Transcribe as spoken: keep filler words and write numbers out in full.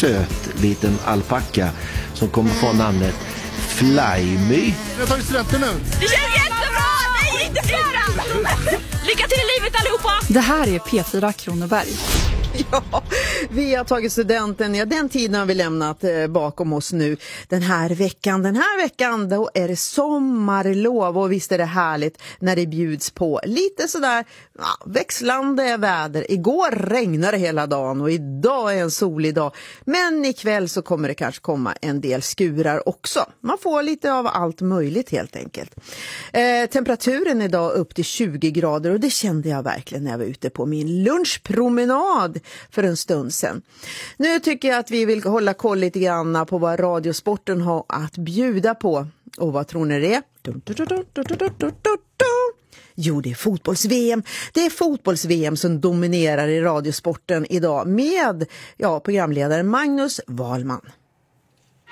söt liten alpacka som kommer få namnet Flymy. Jag har tagit studenten nu. Det känns jättebra! Nej, inte flera! Lycka till i livet allihopa! Det här är P fyra Kronoberg. Ja, vi har tagit studenten. Ja, den tiden har vi lämnat eh, bakom oss nu. Den här veckan, den här veckan då är det sommarlov, och visst är det härligt när det bjuds på lite sådär ja, växlande väder. Igår regnade hela dagen och idag är en solig dag. Men ikväll så kommer det kanske komma en del skurar också. Man får lite av allt möjligt helt enkelt. Eh, temperaturen idag upp till tjugo grader, och det kände jag verkligen när jag var ute på min lunchpromenad för en stund sedan. Nu tycker jag att vi vill hålla koll lite grann på vad Radiosporten har att bjuda på. Och vad tror ni det är? Jo, det är fotbolls-V M. Det är fotbolls-V M som dominerar i Radiosporten idag med ja, programledaren Magnus Wahlman.